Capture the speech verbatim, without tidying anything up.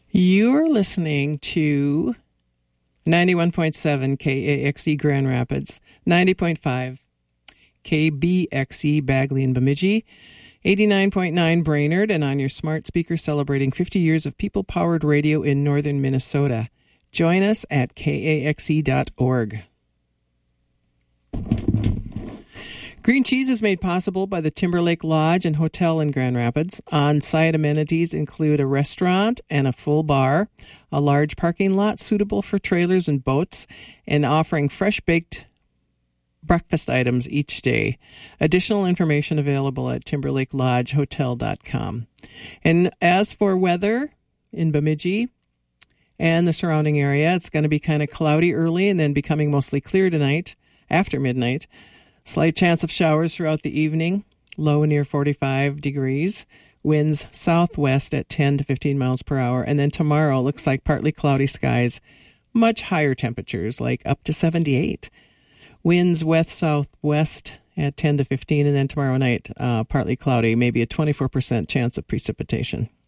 You're listening to ninety-one point seven K A X E Grand Rapids, ninety point five K B X E Bagley and Bemidji, eighty-nine point nine Brainerd, and on your smart speaker celebrating fifty years of people-powered radio in northern Minnesota. Join us at K A X E dot org. Green Cheese is made possible by the Timberlake Lodge and Hotel in Grand Rapids. On-site amenities include a restaurant and a full bar, a large parking lot suitable for trailers and boats, and offering fresh-baked breakfast items each day. Additional information available at timberlake lodge hotel dot com. And as for weather in Bemidji and the surrounding area, it's going to be kind of cloudy early and then becoming mostly clear tonight after midnight. Slight chance of showers throughout the evening, low near forty-five degrees. Winds southwest at ten to fifteen miles per hour. And then tomorrow looks like partly cloudy skies, much higher temperatures, like up to seventy-eight. Winds west-southwest at ten to fifteen. And then tomorrow night, uh, partly cloudy, maybe a twenty-four percent chance of precipitation.